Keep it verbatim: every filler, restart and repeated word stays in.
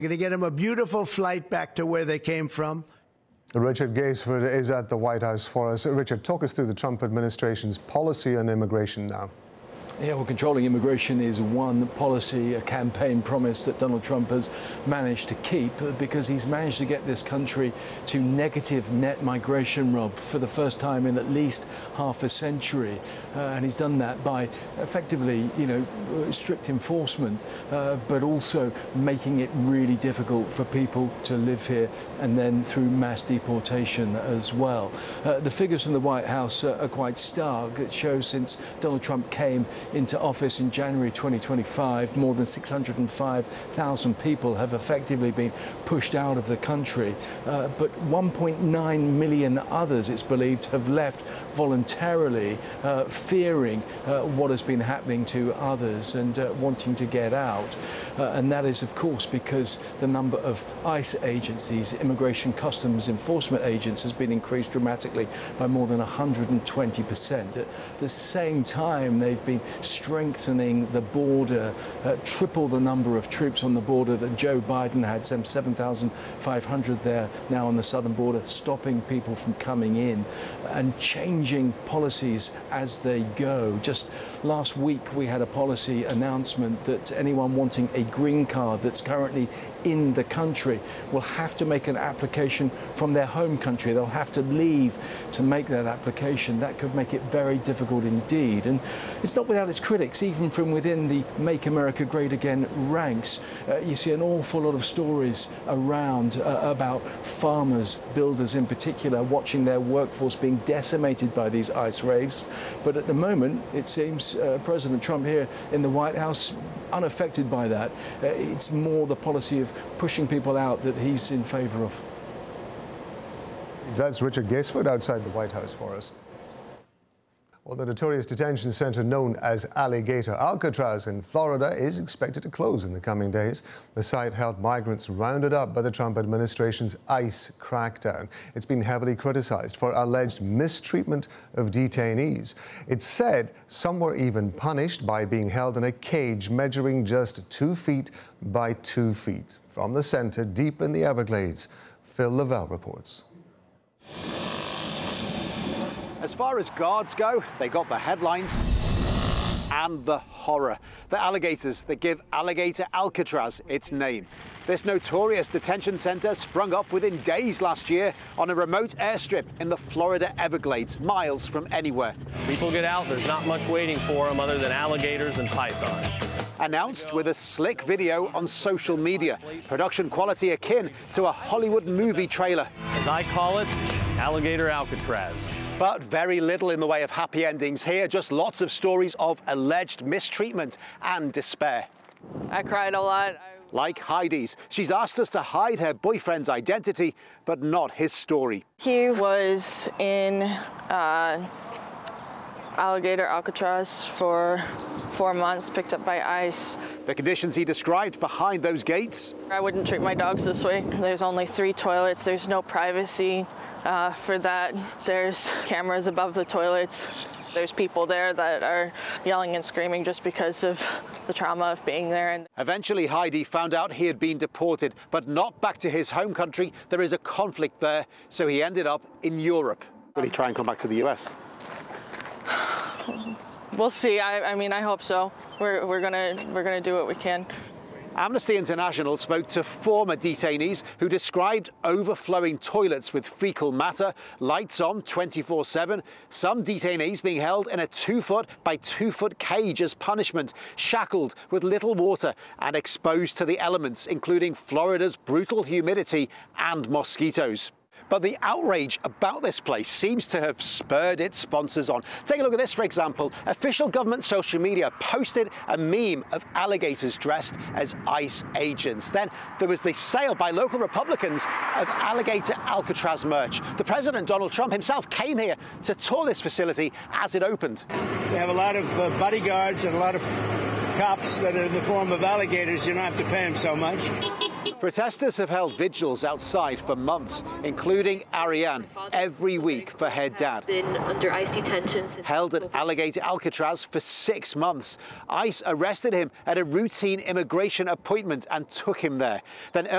Going to get them a beautiful flight back to where they came from. Richard Gaisford is at the White House for us. Richard, talk us through the Trump administration's policy on immigration now. Yeah, well, controlling immigration is one policy, a campaign promise that Donald Trump has managed to keep because he's managed to get this country to negative net migration, Rob, for the first time in at least half a century. Uh, and he's done that by effectively, you know, strict enforcement, uh, but also making it really difficult for people to live here and then through mass deportation as well. Uh, the figures from the White House uh, are quite stark. It shows since Donald Trump came into office in January twenty twenty-five, more than six hundred five thousand people have effectively been pushed out of the country. Uh, but one point nine million others, it's believed, have left voluntarily, uh, fearing uh, what has been happening to others and uh, wanting to get out. Uh, and that is, of course, because the number of ICE agencies, Immigration Customs Enforcement agents, has been increased dramatically by more than one hundred twenty percent. At the same time, they've been strengthening the border, uh, triple the number of troops on the border that Joe Biden had, some seven thousand five hundred there now on the southern border, stopping people from coming in and changing policies as they go. Just last week, we had a policy announcement that anyone wanting a green card that's currently in the country will have to make an application from their home country. They'll have to leave to make that application. That could make it very difficult indeed. And it's not without its critics, even from within the Make America Great Again ranks. Uh, you see an awful lot of stories around uh, about farmers, builders in particular, watching their workforce being decimated by these ICE raids. But at the moment, it seems uh, President Trump here in the White House unaffected by that. Uh, it's more the policy of pushing people out that he's in favor of. That's Richard Gaisford outside the White House for us. Well, the notorious detention center known as Alligator Alcatraz in Florida is expected to close in the coming days. The site held migrants rounded up by the Trump administration's ICE crackdown. It's been heavily criticized for alleged mistreatment of detainees. It's said some were even punished by being held in a cage measuring just two feet by two feet. From the center, deep in the Everglades, Phil Lavelle reports. As far as guards go, they got the headlines and the horror. The alligators that give Alligator Alcatraz its name. This notorious detention center sprung up within days last year on a remote airstrip in the Florida Everglades, miles from anywhere. People get out, there's not much waiting for them other than alligators and pythons. Announced with a slick video on social media, production quality akin to a Hollywood movie trailer. As I call it, Alligator Alcatraz. But very little in the way of happy endings here, just lots of stories of alleged mistreatment and despair. I cried a lot. Like Heidi's. She's asked us to hide her boyfriend's identity, but not his story. He was in uh, Alligator Alcatraz for four months, picked up by ICE. The conditions he described behind those gates. I wouldn't treat my dogs this way. There's only three toilets. There's no privacy. Uh, for that, there's cameras above the toilets. There's people there that are yelling and screaming just because of the trauma of being there. And eventually, Heidi found out he had been deported, but not back to his home country. There is a conflict there, so he ended up in Europe. Will he try and come back to the U S? We'll see. I, I mean, I hope so. We're, we're gonna we're gonna do what we can. Amnesty International spoke to former detainees who described overflowing toilets with fecal matter, lights on twenty-four seven, some detainees being held in a two-foot by two-foot cage as punishment, shackled with little water and exposed to the elements, including Florida's brutal humidity and mosquitoes. But the outrage about this place seems to have spurred its sponsors on. Take a look at this, for example. Official government social media posted a meme of alligators dressed as ICE agents. Then there was the sale by local Republicans of Alligator Alcatraz merch. The President, Donald Trump, himself came here to tour this facility as it opened. We have a lot of uh, bodyguards and a lot of cops that are in the form of alligators. You don't have to pay them so much. Protesters have held vigils outside for months, including Ariane, every week for her dad. Been under ICE detention. Held at Alligator Alcatraz for six months. ICE arrested him at a routine immigration appointment and took him there. Then